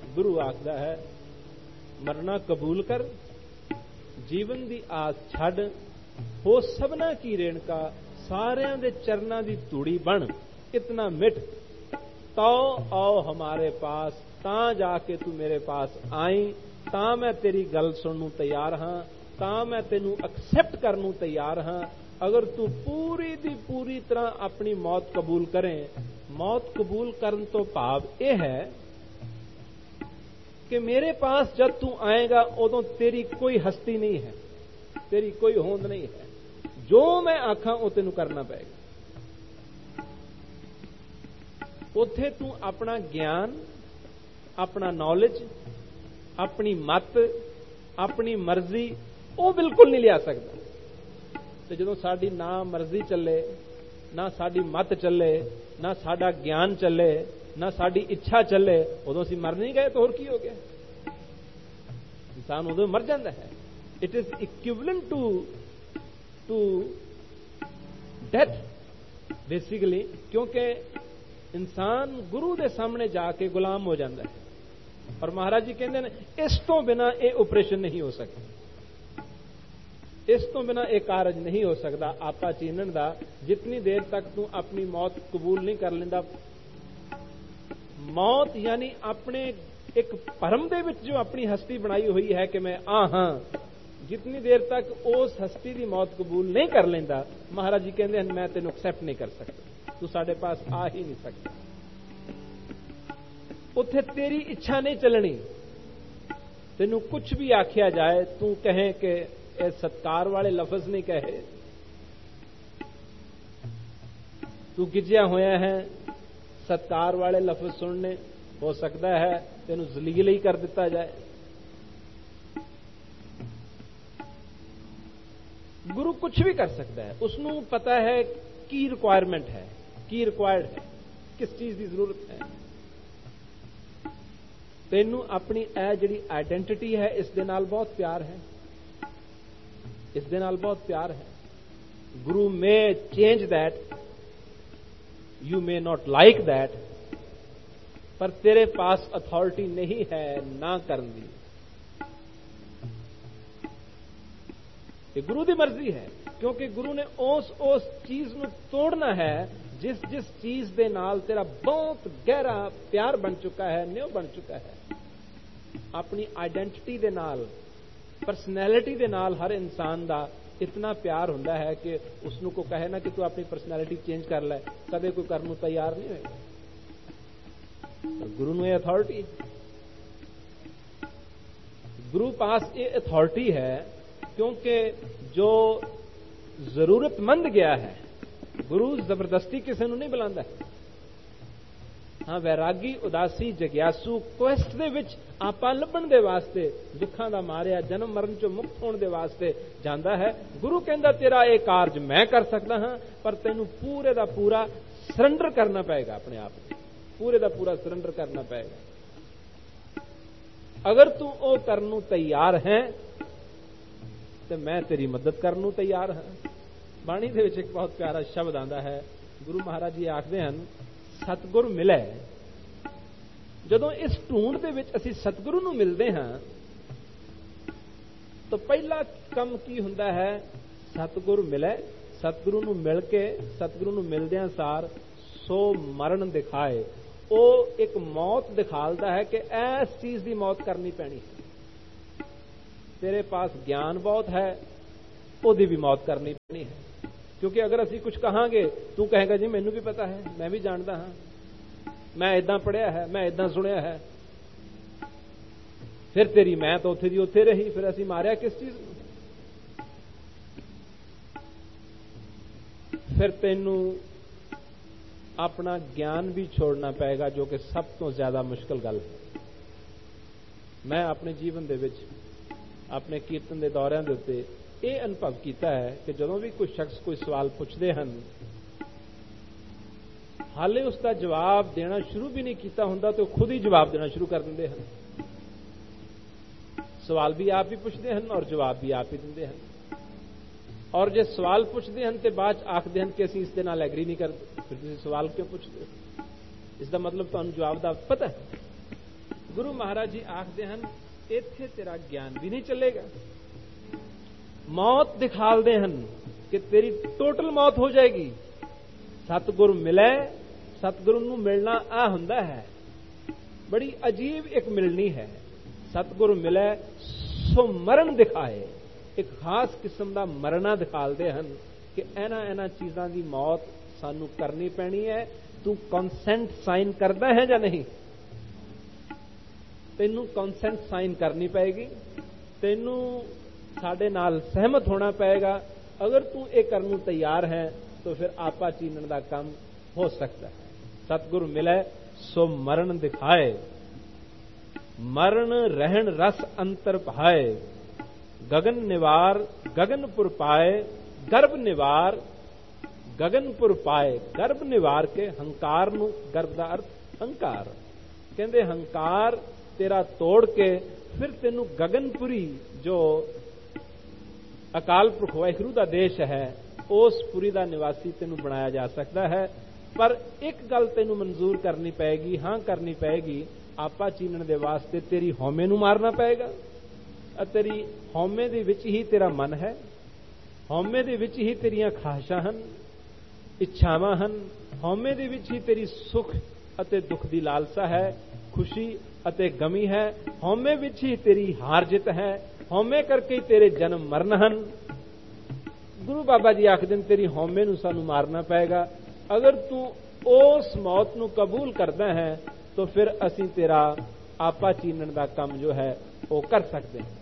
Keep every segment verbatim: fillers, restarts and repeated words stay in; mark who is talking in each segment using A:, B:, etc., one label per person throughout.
A: गुरु आखदा है मरना कबूल कर, जीवन दी आस छड़, हो सबना की रेणका, सारियां दे चरना दी तूड़ी बन, इतना मिट, तो आओ हमारे पास, तां जाके तू मेरे पास आई, तां मैं तेरी गल सुननू तैयार हां, तां मैं तेनू एक्सेप्ट करनू तैयार हां। अगर तू पूरी दी पूरी तरह अपनी मौत कबूल करें, मौत कबूल करन तो भाव यह है कि मेरे पास जब तू आएगा उदों तेरी कोई हस्ती नहीं है, तेरी कोई होंद नहीं है, जो मैं आखां वो तेनू करना पएगा। उत्थे तू अपना ज्ञान, अपना नॉलेज, अपनी मत, अपनी मर्जी वो बिल्कुल नहीं लिया सकता। तो जो साडी ना मर्जी चले, ना साडी मत चले, ना साडा ज्ञान चले, ना साडी इच्छा चले, उदों असीं मर नहीं गए तो होर की हो गया? इंसान उदों मर जाता है। It is equivalent to to death basically, क्योंकि इंसान गुरु के सामने जाके गुलाम हो जाता है। और महाराज जी कहते हैं इस तो बिना ये ऑपरेशन नहीं हो सकता, इस तो बिना एक कारज नहीं हो सकता आपा चीनन दा। जितनी देर तक तू अपनी मौत कबूल नहीं कर लेंदा, मौत यानी अपने एक भरम दे विच जो अपनी हस्ती बनाई हुई है कि मैं आ हां, जितनी देर तक उस हस्ती की मौत कबूल नहीं कर लेंदा, महाराज जी कहते हैं मैं तेनों एक्सेप्ट नहीं कर सकता, तू साडे पास आ ही नहीं सकता। उत्थे तेरी इच्छा नहीं चलनी, तेनों कुछ भी आखिया जाए, तू कहे कि ए सत्कार वाले लफज नहीं कहे, तू गिजया होया है सत्कार वाले लफज सुनने, हो सकता है तेनों जलील ही कर दिता जाए। गुरु कुछ भी कर सकता है, उसनू पता है की रिक्वायरमेंट है, की रिक्वायर्ड है, किस चीज की जरूरत है। तेनू अपनी ए जिहड़ी आइडेंटिटी है इस दे नाल बहुत प्यार है, इस दे नाल बहुत प्यार है। गुरु मे change that, you may not like that, पर तेरे पास अथॉरिटी नहीं है ना करन दी। ये गुरु की मर्जी है, क्योंकि गुरु ने उस उस चीज को तोड़ना है जिस जिस चीज दे नाल तेरा बहुत गहरा प्यार बन चुका है, न्यों बन चुका है। अपनी आइडेंटिटी दे नाल, परसनैलिटी दे नाल हर इंसान दा इतना प्यार हुंदा है कि उसनू को कहे ना कि तू अपनी परसनैलिटी चेंज कर ले, कदे कोई करने तैयार नहीं होगा। गुरु ने अथॉरिटी, गुरु पास ये अथॉरिटी है, क्योंकि जो जरूरतमंद गया है, गुरु जबरदस्ती किसी को नहीं बुलाता है। हाँ, वैरागी, उदासी, जग्यासू क्वेस्ट दे विच आपां लभण दे वास्ते, दुखां दा मारिया जन्म मरण चों मुक्त होण दे वास्ते जांदा है। गुरु कहंदा तेरा ये कारज मैं कर सकदा हां, पर तैनूं पूरे दा पूरा सरेंडर करना पएगा, अपने आप को पूरे दा पूरा सरेंडर करना पएगा। अगर तू ओ करनू तैयार है तो मैं तेरी मदद करनू तैयार हां। बाणी दे विच एक बहुत प्यारा शब्द आंदा है, गुरु महाराज जी आखदे हन सतगुर मिले। जदों इस ढूंढ दे विच असीं सतगुरु नूं मिलदे हां तो पहला काम की हुंदा है, सतगुरु मिले, सतगुरु नूं मिल के, सतगुरु नूं मिलदियां सार सो मरण दिखाए। वो एक मौत दिखालदा है कि इस चीज की मौत करनी पैनी है। तेरे पास ज्ञान बहुत है, ओदी भी मौत करनी पैनी है। क्योंकि अगर असी कुछ कहांगे, तू कहेगा जी मैनू भी पता है, मैं भी जानता हाँ, मैं इदां पढ़िया है, मैं इदां सुनिया है, फिर तेरी मैं तो उत्थे दी उत्थे रही, फिर असी मारिया किस चीज नूं? फिर तेनू अपना ज्ञान भी छोड़ना पएगा, जो कि सब तो ज्यादा मुश्किल गल है। मैं अपने जीवन दे विच अपने कीर्तन के दौरियां दे उत्ते ये अनुभव किया है कि जदों भी कोई शख्स कोई सवाल पूछते हैं, हाले उसका जवाब देना शुरू भी नहीं किया हुंदा तो खुद ही जवाब देना शुरू कर देंगे हैं। सवाल भी आप ही पूछते हैं और जवाब भी आप ही देंगे हैं। और जो सवाल पूछते हैं तो बाद आखते हैं कि असीं इस दे नाल एग्री नहीं करते, फिर तुसीं सवाल क्यों पूछते हो? इसका मतलब तुहानूं जवाब दा पता है। ਗੁਰੂ ਮਹਾਰਾਜ ਜੀ ਆਖਦੇ ਹਨ ਇੱਥੇ ਤੇਰਾ ਗਿਆਨ ਵੀ ਨਹੀਂ ਚੱਲੇਗਾ। ਮੌਤ ਦਿਖਾਲਦੇ ਹਨ ਕਿ ਤੇਰੀ ਟੋਟਲ ਮੌਤ ਹੋ ਜਾਏਗੀ। ਸਤਿਗੁਰ ਮਿਲੇ, ਸਤਿਗੁਰੂ ਨੂੰ ਮਿਲਣਾ ਆ ਹੁੰਦਾ ਹੈ, ਬੜੀ ਅਜੀਬ ਇੱਕ ਮਿਲਣੀ ਹੈ। ਸਤਿਗੁਰ ਮਿਲੇ ਸੋ ਮਰਨ ਦਿਖਾਏ, ਇੱਕ ਖਾਸ ਕਿਸਮ ਦਾ ਮਰਨਾ ਦਿਖਾਲਦੇ ਹਨ ਕਿ ਇਹਨਾਂ ਇਹਨਾਂ ਚੀਜ਼ਾਂ ਦੀ ਮੌਤ ਸਾਨੂੰ ਕਰਨੀ ਪੈਣੀ ਹੈ। ਤੂੰ ਕੰਸੈਂਟ ਸਾਈਨ ਕਰਦਾ ਹੈ ਜਾਂ ਨਹੀਂ? ਤੈਨੂੰ ਕੰਸੈਂਟ ਸਾਈਨ ਕਰਨੀ ਪਏਗੀ, ਤੈਨੂੰ ਸਾਡੇ ਨਾਲ ਸਹਿਮਤ ਹੋਣਾ ਪਏਗਾ। ਅਗਰ ਤੂੰ ਇਹ ਕਰਨ ਨੂੰ ਤਿਆਰ ਹੈ ਤਾਂ ਫਿਰ ਆਪਾ ਚੀਨਣ ਦਾ ਕੰਮ ਹੋ ਸਕਦਾ ਹੈ। ਸਤਿਗੁਰ ਮਿਲੇ ਸੋ ਮਰਨ ਦਿਖਾਏ, ਮਰਨ ਰਹਿਣ ਰਸ ਅੰਤਰ ਭਾਏ, ਗगन ਨਿਵਾਰ ਗगनपुर ਪਾਏ, ਗਰਭ ਨਿਵਾਰ ਗगनपुर ਪਾਏ। ਗਰਭ ਨਿਵਾਰ ਕੇ ਹੰਕਾਰ ਨੂੰ, ਗਰਭ ਦਾ ਅਰਥ ਹੰਕਾਰ, ਕਹਿੰਦੇ ਹੰਕਾਰ ਤੇਰਾ ਤੋੜ ਕੇ ਫਿਰ ਤੈਨੂੰ ਗगनपुरी ਜੋ ਅਕਾਲ ਪੁਰਖ ਵਾਹਿਗੁਰੂ ਦਾ ਦੇਸ਼ ਹੈ ਉਸ ਪੁਰੀ ਦਾ ਨਿਵਾਸੀ ਤੈਨੂੰ ਬਣਾਇਆ ਜਾ ਸਕਦਾ ਹੈ। ਪਰ ਇੱਕ ਗੱਲ ਤੈਨੂੰ ਮਨਜ਼ੂਰ ਕਰਨੀ ਪਏਗੀ, ਹਾਂ ਕਰਨੀ ਪਏਗੀ, ਆਪਾ ਚੀਨਣ ਦੇ ਵਾਸਤੇ ਤੇਰੀ ਹਉਮੈ ਨੂੰ ਮਾਰਨਾ ਪਏਗਾ। ਤੇਰੀ ਹਉਮੈ ਦੇ ਵਿੱਚ ਹੀ ਤੇਰਾ ਮਨ ਹੈ, ਹਉਮੈ ਦੇ ਵਿੱਚ ਹੀ ਤੇਰੀਆਂ ਖਾਹਿਸ਼ਾਂ ਹਨ, ਇੱਛਾਵਾਂ ਹਨ, ਹਉਮੈ ਦੇ ਵਿੱਚ ਹੀ ਤੇਰੀ ਸੁਖ ਅਤੇ ਦੁੱਖ ਦੀ ਲਾਲਸਾ ਹੈ, ਖੁਸ਼ੀ ਅਤੇ ਗਮੀ ਹੈ, ਹਉਮੈ ਵਿੱਚ ਹੀ ਤੇਰੀ ਹਾਰ ਜਿੱਤ ਹੈ, ਹਉਮੈ ਕਰਕੇ ਹੀ ਤੇਰੇ ਜਨਮ ਮਰਨ ਹਨ। ਗੁਰੂ ਬਾਬਾ ਜੀ ਆਖਦੇ ਨੇ ਤੇਰੀ ਹਉਮੈ ਨੂੰ ਸਾਨੂੰ ਮਾਰਨਾ ਪਏਗਾ। ਅਗਰ ਤੂੰ ਉਸ ਮੌਤ ਨੂੰ ਕਬੂਲ ਕਰਦਾ ਹੈ ਤਾਂ ਫਿਰ ਅਸੀਂ ਤੇਰਾ ਆਪਾ ਚੀਨਣ ਦਾ ਕੰਮ ਜੋ ਹੈ ਉਹ ਕਰ ਸਕਦੇ ਹਾਂ।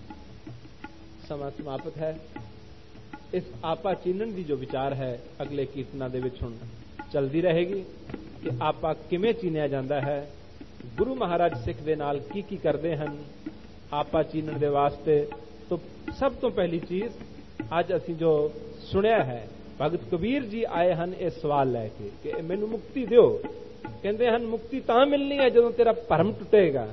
A: ਸਮਾਂ ਸਮਾਪਤ ਹੈ। ਇਸ ਆਪਾ ਚੀਨਣ ਦੀ ਜੋ ਵਿਚਾਰ ਹੈ ਅਗਲੇ ਕੀਰਤਨਾਂ ਦੇ ਵਿੱਚ ਹੁਣ ਚਲਦੀ ਰਹੇਗੀ ਕਿ ਆਪਾ ਕਿਵੇਂ ਚੀਨਿਆ ਜਾਂਦਾ ਹੈ, ਗੁਰੂ ਮਹਾਰਾਜ ਸਿੱਖ ਦੇ ਨਾਲ ਕੀ ਕੀ ਕਰਦੇ ਹਨ ਆਪਾ ਚੀਨਣ ਦੇ ਵਾਸਤੇ। ਤਾਂ ਸਭ ਤੋਂ ਪਹਿਲੀ ਚੀਜ਼ ਅੱਜ ਅਸੀਂ ਜੋ ਸੁਣਿਆ ਹੈ, ਭਗਤ ਕਬੀਰ ਜੀ ਆਏ ਹਨ ਇਹ ਸਵਾਲ ਲੈ ਕੇ ਕਿ ਮੈਨੂੰ ਮੁਕਤੀ ਦਿਓ। ਕਹਿੰਦੇ ਹਨ ਮੁਕਤੀ ਤਾਂ ਮਿਲਣੀ ਹੈ ਜਦੋਂ ਤੇਰਾ ਭਰਮ ਟੁੱਟੇਗਾ।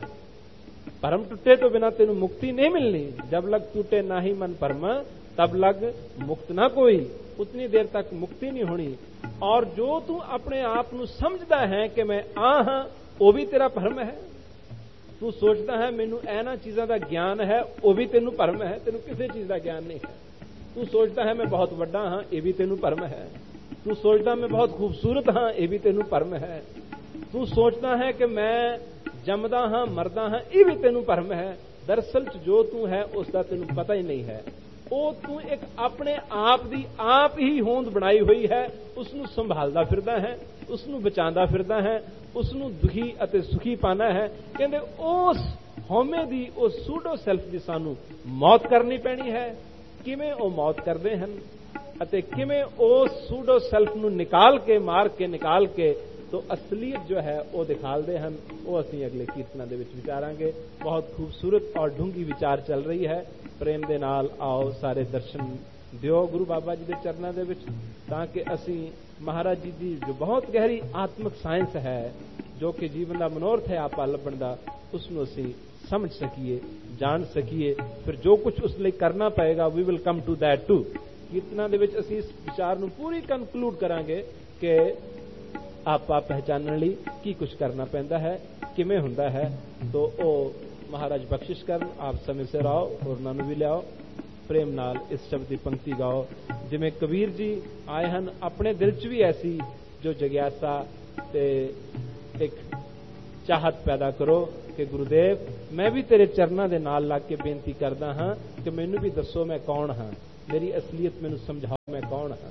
A: ਭਰਮ ਟੁੱਟੇ ਤੋਂ ਬਿਨਾਂ ਤੈਨੂੰ ਮੁਕਤੀ ਨਹੀਂ ਮਿਲਣੀ। ਜਬ लग टूटे ना ही मन भरमा तब लग मुक्त ना कोई, उतनी देर तक मुक्ति नहीं होनी। और जो तू अपने आप ਨੂੰ ਸਮਝਦਾ ਹੈ ਕਿ ਮੈਂ ਆ ਹਾਂ, ਉਹ ਵੀ ਤੇਰਾ ਭਰਮ ਹੈ। ਤੂੰ ਸੋਚਦਾ ਹੈ ਮੈਨੂੰ ਇਹਨਾਂ ਚੀਜ਼ਾਂ ਦਾ ਗਿਆਨ ਹੈ, ਉਹ ਵੀ ਤੈਨੂੰ ਭਰਮ ਹੈ, ਤੈਨੂੰ ਕਿਸੇ ਚੀਜ਼ ਦਾ ਗਿਆਨ ਨਹੀਂ ਹੈ। ਤੂੰ ਸੋਚਦਾ ਹੈ ਮੈਂ ਬਹੁਤ ਵੱਡਾ ਹਾਂ, ਇਹ ਵੀ ਤੈਨੂੰ ਭਰਮ ਹੈ। ਤੂੰ ਸੋਚਦਾ ਮੈਂ ਬਹੁਤ ਖੂਬਸੂਰਤ ਹਾਂ, ਇਹ ਵੀ ਤੈਨੂੰ ਭਰਮ ਹੈ। ਤੂੰ ਸੋਚਦਾ ਹੈ ਕਿ ਮੈਂ ਜੰਮਦਾ ਹਾਂ ਮਰਦਾ ਹਾਂ, ਇਹ ਵੀ ਤੈਨੂੰ ਭਰਮ ਹੈ। ਦਰਅਸਲ ਚ ਜੋ ਤੂੰ ਹੈ ਉਸ ਦਾ ਤੈਨੂੰ ਪਤਾ ਹੀ ਨਹੀਂ ਹੈ। ਉਹ ਤੂੰ ਇੱਕ ਆਪਣੇ ਆਪ ਦੀ ਆਪ ਹੀ ਹੋਂਦ ਬਣਾਈ ਹੋਈ ਹੈ, ਉਸ ਨੂੰ ਸੰਭਾਲਦਾ ਫਿਰਦਾ ਹੈ, ਉਸ ਨੂੰ ਬਚਾਉਂਦਾ ਫਿਰਦਾ ਹੈ, ਉਸ ਨੂੰ ਦੁਖੀ ਅਤੇ ਸੁਖੀ ਪਾਣਾ ਹੈ। ਕਹਿੰਦੇ ਉਸ ਹਉਮੈ ਦੀ, ਉਸ ਸੂਡੋ ਸੈਲਫ ਦੀ ਸਾਨੂੰ ਮੌਤ ਕਰਨੀ ਪੈਣੀ ਹੈ। ਕਿਵੇਂ ਉਹ ਮੌਤ ਕਰਦੇ ਹਨ ਅਤੇ ਕਿਵੇਂ ਉਸ ਸੂਡੋ ਸੈਲਫ ਨੂੰ ਨਿਕਾਲ ਕੇ, ਮਾਰ ਕੇ ਨਿਕਾਲ ਕੇ तो असलियत जो है वो दिखालते हैं। वो असीं अगले कीर्तनां दे विच विचारांगे। बहुत खूबसूरत और ढूंगी विचार चल रही है। प्रेम दे नाल आओ सारे दर्शन दिओ गुरु बाबा जी दे चरनां दे विच, तां कि असीं महाराज जी दी जो बहुत गहरी आत्मिक साइंस है, जो कि जीवन का मनोरथ है आपा लभण दा, उसनूं असीं समझ सकीए, जान सकीए। फिर जो कुछ उस लई करना पएगा we will come to that to. कीर्तनां दे विच असीं इस विचार नूं पूरी कंक्लूड करांगे कि आपा पहचानने ਲਈ ਕੀ ਕੁਝ ਕਰਨਾ ਪੈਂਦਾ ਹੈ, ਕਿਵੇਂ ਹੁੰਦਾ ਹੈ। तो ਉਹ ਮਹਾਰਾਜ ਬਖਸ਼ਿਸ਼ ਕਰਨ, ਆਪ ਸਮੇਂ ਸਿਰ ਆਓ, ਹੋਰਨਾਂ ਨੂੰ ਵੀ ਲਿਆਓ, ਪ੍ਰੇਮ ਨਾਲ ਇਸ ਸ਼ਬਦ ਦੀ ਪੰਕਤੀ ਗਾਓ ਜਿਵੇਂ ਕਬੀਰ ਜੀ ਆਏ ਹਨ। ਆਪਣੇ ਦਿਲ 'ਚ ਵੀ ਐਸੀ ਜੋ ਜਗਿਆਸਾ ਤੇ ਇੱਕ ਚਾਹਤ ਪੈਦਾ ਕਰੋ ਕਿ ਗੁਰੂਦੇਵ ਮੈਂ ਵੀ ਤੇਰੇ ਚਰਨਾਂ ਦੇ ਨਾਲ ਲੱਗ ਕੇ ਬੇਨਤੀ ਕਰਦਾ ਹਾਂ ਕਿ ਮੈਨੂੰ ਵੀ ਦੱਸੋ ਮੈਂ ਕੌਣ ਹਾਂ, ਮੇਰੀ ਅਸਲੀਅਤ ਮੈਨੂੰ ਸਮਝਾਓ ਮੈਂ ਕੌਣ ਹਾਂ।